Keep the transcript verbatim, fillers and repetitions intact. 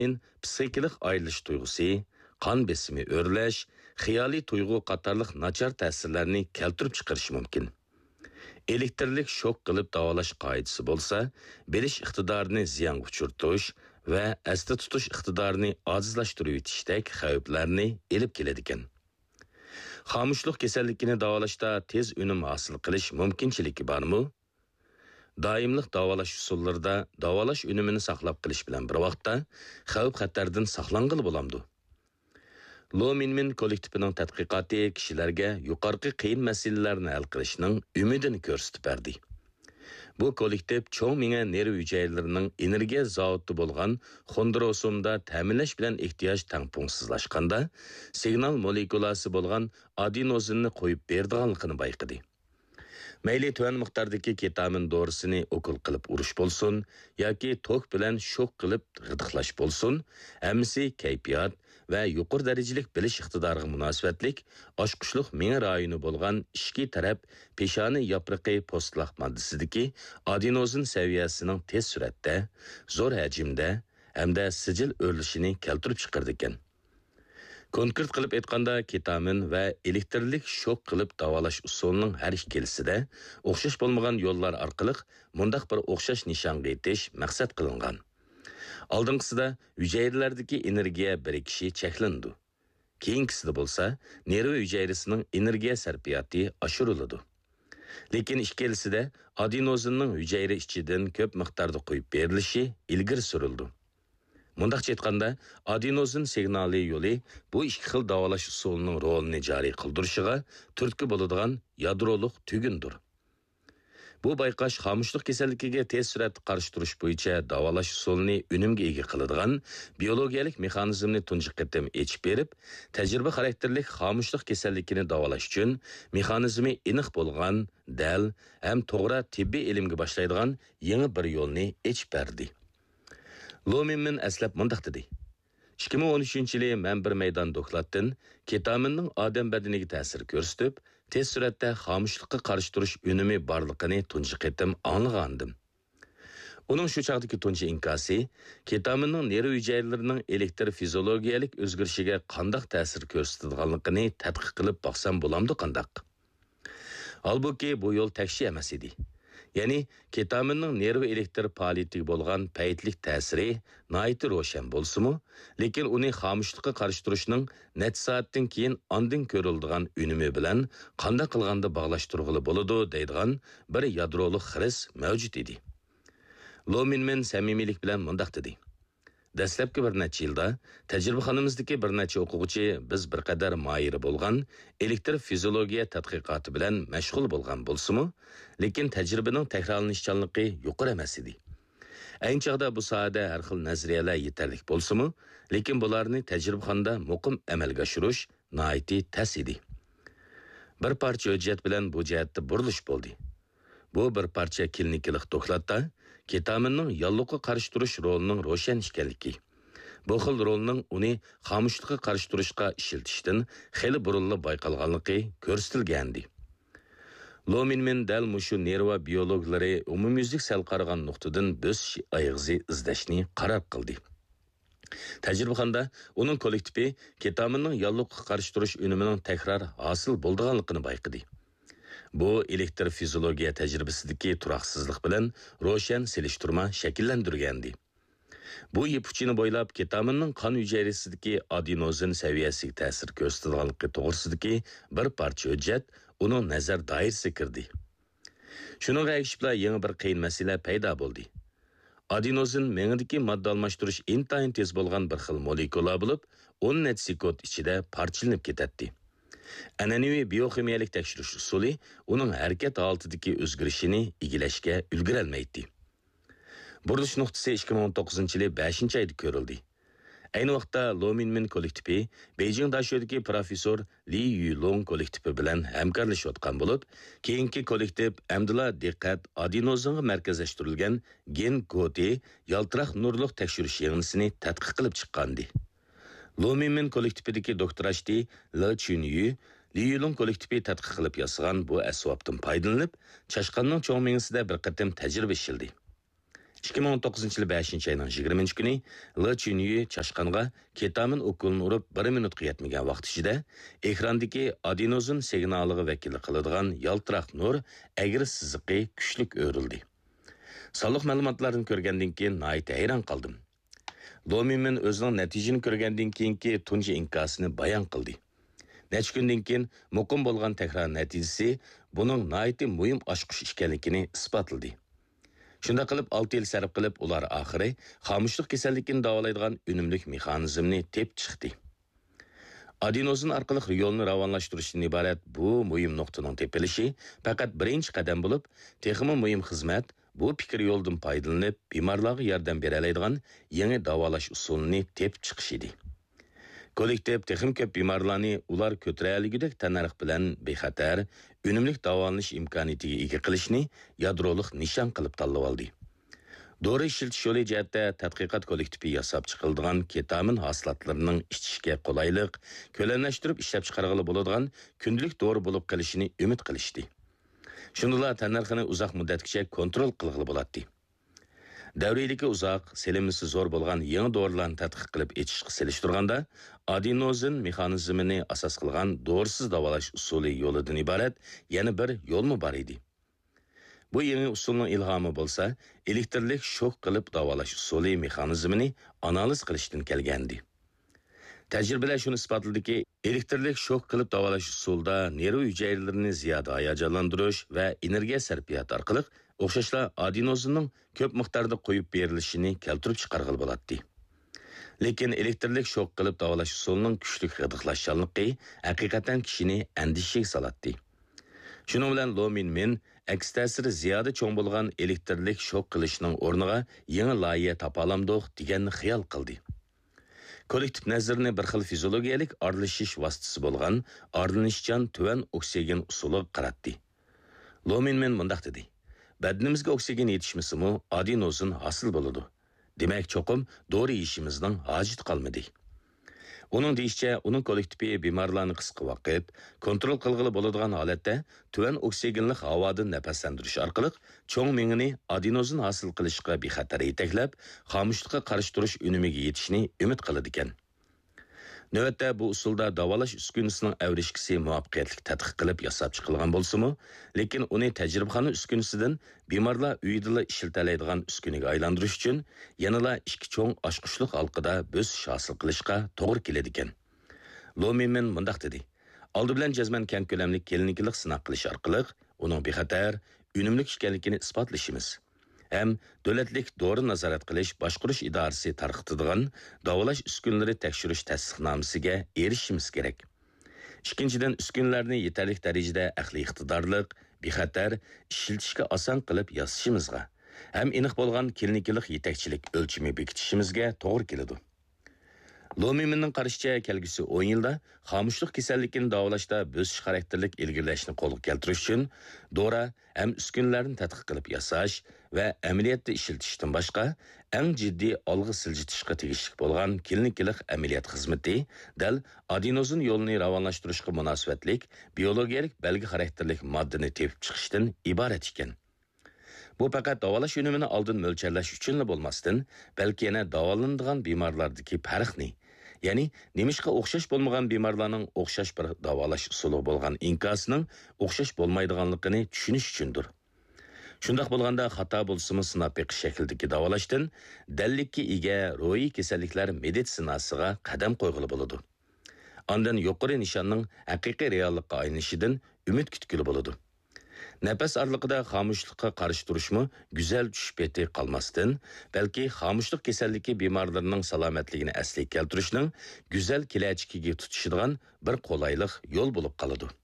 psixikalik ayrilish tuyg'usi, qon besimi o'rlash, xiyoliy tuyg'u qatorliq nachar ta'sirlarni keltirib chiqarishi mumkin. Elektrlik shok qilib davolash qoidasi bo'lsa, bilish iqtidorini ziyon uchirtish va asli tutish iqtidorini ojizlashtirib etishdek xavflarni elib keladi ekan. Xomushlik kasalligini davolashda tez unum hosil qilish mumkinchiligi bormi? Doimlik davolash usullarida davolash unumini saqlab qilish bilan bir vaqtda xavf xatardan saqlanqili bo'lamdi. Lominmin kollektivining tadqiqoti kishilarga yuqorqi qiyin masalalarni hal qilishning umidini ko'rsatib berdi. Bu kollektiv cho'ng miya nerv hujayralarining energiya zavodi bo'lgan xondrosomda ta'minlash bilan ehtiyoj tangpungsizlashganda signal molekulasi bo'lgan adenozinni qo'yib berdiganligini bayqadi. Mayli tuan miqdordagi ketamin dorisini okul qilib urish bo'lsin yoki tok bilan shok qilib g'idiqlash bo'lsin, hammasi kayfiyat va yuqori darajalik bilish iqtidoriga munosabatlik oshqushliq miya rayoni bo'lgan ikki taraf peshona yaproqi postlaq moddasidagi adenozin saviyasining tez suratda, zo'r hajmda hamda sijil o'rlishini keltirib chiqardi ekan. Konkret qilib aytganda ketamin va elektrlik shok qilib davolash usulining har ikkilisida o'xshash bo'lmagan yo'llar orqali mundaq bir o'xshash nishonga yetish maqsad qilingan. Oldingisida hujayralardagi energiya birikishi cheklandi. Keyingisida bo'lsa, nerv hujayrasining energiya sarfiyoti oshiriladi. Lekin ikkilisida adenozinning hujayra ichidan ko'p miqdorda qo'yib berilishi ilgari surildi. Mundaqcha aytganda, adenozin signali yo'li bu ikki xil davolash usulining rolini joriy qildirishiga turtki bo'ladigan yadroliq tugundir. Bu bayqash xomushlik kasalligiga tez surat qarshi turish bo'yicha davolash usulini unumga ega qiladigan biologiyalik mexanizmni tunji qatim echib berib, tajriba xarakterlik xomushlik kasalligini davolash uchun mexanizmi aniq bo'lgan, dal ham to'g'ri tibbiy ilmga boshlaydigan yangi bir yo'lni echib berdi. Lominmin aslab mundaq dedi. ikki ming o'n uchinchi yili men bir maydon dokladdan ketaminning odam badaniga ta'sir ko'rsatib, tez suratda xomushlikqa qarshi turish unumi borligini tunji qatim anglagandim. Uning shu chaqdagi tunji inkosi ketaminning nerv hujayralarining elektr fiziologiyalik o'zgarishiga qanday ta'sir ko'rsatadiganligini tadqiq qilib boqsam bo'lamdi qandaq. Halbuki bu yo'l takshi emas edi. Ya'ni ketaminning nerv elektr faoliyatiga bo'lgan paytlik ta'siri nihoyat ro'shan bo'lsa-mu, lekin uni xomushlikqa qarshi turishning necha soatdan keyin ondin ko'riladigan unumi bilan qanday qilganda bog'lashtirg'ili bo'ladi deydigan bir yadroliq xiris mavjud edi. Lominmin samimiylik bilan mundaq dedi. Dastlabki bir necha yilda tajribaxonamizdagi bir necha o'quvchi biz bir qadar moyir bo'lgan elektr fiziologiya tadqiqoti bilan mashg'ul bo'lgan bo'lsa-mu, lekin tajribaning takrorlanishchanligi yuqori emas edi. Ayni chog'da bu sohada har xil nazariyalar yetarlik bo'lsa-mu, lekin bularni tajribaxonda muqim amalga oshirish nihoyat tas edi. Bir parcha hujjat bilan bu jihatda burilish bo'ldi. Bu bir parcha klinikalik dokladda ketaminning yolliqqa qarshi turish rolining ro'shan ekanligi. Bu xil rolning uni xomushlikqa qarshi turishga ishlatishdan xeli burunli bayqalganligi ko'rsatilgandi. Lominmin dal mushu nerva biologlari umumyuzlik sal qaragan nuqtadan bo'sish ayig'izi izlashni qaror qildi. Tajribaxonda uning kollektivi ketaminning yolliqqa qarshi turish unumining takror hosil bo'lganligini bayqadi. Bu elektr fiziologiya tajribasidagi turoqsizlik bilan ro'shan selishtirma shakllantirgandi. Bu ipuchini bo'ylab ketaminning qon hujayrasidagi adenozin saviyasiga ta'sir ko'rsatadiganligi to'g'risidagi bir parcha hujjat uning nazar doirasiga kirdi. Shuningga ergashib yangi bir qiyin masala paydo bo'ldi. Adenozin miyadagi modda almashtirish intayin tez bo'lgan bir xil molekula bo'lib, o'n necha sekund ichida parchalanib ketadi. An'anaviy bioximiyalik tekshirish usuli uning harakat holatidagi o'zgarishini igilashga ulgurolmaydi. Burilish nuqtasi ikki ming o'n to'qqizinchi yil beshinchi oyda ko'rildi. Ayni vaqtda Lominmin kollektivi Beijing Dashodagi professor Li Yulong kollektivi bilan hamkorlashayotgan bo'lib, keyingi kollektiv amdila diqqat adenozinga markazlashtirilgan gen kodi yaltiroq nurliq tekshirish yig'indisini tadqiq qilib chiqqandi. Lominmin kollektividagi doktorashti Li Chunyu Li Yulong kollektivi tadqiq qilib yasagan bu asbobdan foydalanib, chashqanning cho'ng miyasida bir qatim tajriba ishildi. ikki ming o'n to'qqizinchi yil beshinchi ayning yigirmanchi kuni Li Chunyi chashqanға ketamin o'qilini urib bir minutga yetmagan vaqt ichida ekrandagi adenozin signaliga vakillik qiladigan yaltiroq nur agir siziqi kuchlik o'rildi. Sonliq ma'lumotlarni ko'rgandan keyin nihoyat hayron qoldim. Lomimin o'zining natijasini ko'rgandan keyingi tunji inkosini bayon qildi. Necha kundan keyin muqim bo'lgan takrar natijasi buning nihoyat muhim ochqish ekanligini isbotladi. Shunda qilib olti yil sarf qilib ular oxiri xomushlik kasalligini davolaydigan unumlik mexanizmni tep chiqdi. Adenozin orqali yo'lni ravonlashtirishdan iborat bu muhim nuqtaning tepilishi faqat birinchi qadam bo'lib, texmi muhim xizmat bu fikr yo'ldan foydalanib bemorlarga yordam bera oladigan yangi davolash usulini tep chiqish edi. Kollektiv texim ko'p bemorlarni ular ko'tarayligidek tanarix bilan bexatar, unumlik davolanish imkoniyatiga ega qilishni yadrolik nishon qilib tanlab oldi. Dori ishiltish yo'li jihatda tadqiqot kollektivi yasab chiqildigan ketamin hasilatlarining ichishga qulaylik, ko'lamlashtirib ishlab chiqarg'ili bo'ladigan kundalik dori bo'lib qolishini umid qilishdi. Shuningdek, tanarxini uzoq muddatgacha kontrol qilg'ili bo'ladi. Davriylikka uzoq, selimisi zo'r bo'lgan yangi dorilarni tadqiq qilib etishga selishtirganda, adenozin mexanizmini asos qilgan dorisiz davolash usuli yo'lidan iborat yana bir yo'lmi bor edi. Bu yangi usulning ilhomi bo'lsa, elektrlik shok qilib davolash usuli mexanizmini analiz qilishdan kelgandi. Tajribalar shuni isbotladiki, elektrlik shok qilib davolash usulida nerv hujayralarini ziyoda hayajonlantirish va energiya sarfiyoti orqali o'xshashla adenozinning ko'p miqdorda qo'yib berilishini keltirib chiqarg'il bo'ladi. Lekin elektrlik shok qilib davolash usulining kuchli g'idiqlashchanligi haqiqatan kishini andishaga soladi. Shuning bilan Lomin aks ta'siri ziyoda cho'ng bo'lgan elektrlik shok qilishning o'rniga yangi loyiha topa olamdiq deganni xiyol qildi. Kollektiv nazarini bir xil fiziologiyalik aralishish vositasi bo'lgan aralanishchan tuvan oksigen usuliga qaratdi. Lomin mundaq dedi: Badnimizga oksigen yetishmasimi adenozin hosil bo'ladi. Demak, cho'qim dori yeyishimizning hojati qolmadi. Uning deyishicha, uning kollektivi bemorlarni qisqa vaqt kontrol qilg'ili bo'ladigan holatda tuvan oksigenli havodan nafaslantirish orqali cho'ng mingini adenozin hosil qilishga bexatar yetaklab, xomushlikqa qarshi turish unumiga yetishni umid qiladi ekan. Navbatda bu usulda davolash uskunasining avrishkisi muvaffaqiyatli tadqiq qilib yasab chiqilgan bo'lsa-mu, lekin uni tajribaxona uskunasidan bemorlar uyida ishlatiladigan uskunaga aylantirish uchun yanada ikki cho'ng ochqichlik halqida bo'sish hosil qilishga to'g'ri keladi ekan. Lomin mundaq dedi: Oldi bilan jazman keng ko'lamli klinikalik sinov qilish orqali uning bexatar, unumli ekanligini isbotlashimiz. Hem davlatlik dori nazorat qilish boshqarish idorasi tarqatadigan davolash uskunalari tekshirish tasdiqnomasiga erishimiz kerak. Ikkinchidan, uskunlarni yetarli darajada aqli iqtidorlik, bexatar, ishlatishga oson qilib yasashimizga, ham aniq bo'lgan klinikalik yetakchilik o'lchami bekitishimizga to'g'ri keladi. Lomiminning qarashicha kelgusi o'n yilda xomushlik kasalligini davolashda bo'sish xarakterlik ilgirlashni qo'lga keltirish uchun dora ham uskunlarni tadqiq qilib yasash va amaliyotda ishlatishdan boshqa eng jiddiy olg'i siljitishga tegishli bo'lgan klinikalik amaliyot xizmati dal adenozin yo'lini ravonlashtirishga munosabatlik biologiyalik belgi xarakterlik moddani tepib chiqishdan iborat ekan. Bu faqat davolash unumini oldin mo'lchallash uchunla bo'lmasdan, balki yana davolanadigan bemorlardagi farqni, ya'ni nemishqa o'xshash bo'lmagan bemorlarning o'xshash bir davolash usuli bo'lgan inkosining o'xshash bo'lmaydiganligini tushunish uchundir. Shundaq bo'lganda xato bo'lsa-mu sinab beqish shaklidagi davolashdan dallikka ega ro'yi kasalliklar meditsinasiga qadam qo'yg'ili bo'ladi. Ondan yuqori nishonning haqiqiy reallikqa aylanishidan umid kutgili bo'ladi. Nafas araliqida xomushlikqa qarshi turishmi go'zal tushib keti qolmasdan, balki xomushlik kasalligi bemorlarining salomatligini asliga keltirishning go'zal kelajagiga tutishadigan bir qulaylik yo'l bo'lib qoladi.